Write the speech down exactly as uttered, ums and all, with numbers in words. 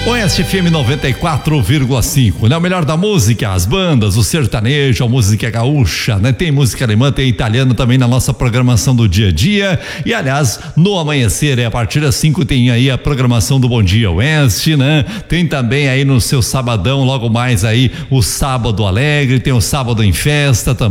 Oeste F M noventa e quatro vírgula cinco, né? O melhor da música, as bandas, o sertanejo, a música gaúcha, né? Tem música alemã, tem italiana também na nossa programação do dia a dia. E aliás, no amanhecer, é, a partir das cinco tem aí a programação do Bom Dia Oeste, né? Tem também aí no seu sabadão, logo mais aí o Sábado Alegre, tem o Sábado em Festa também.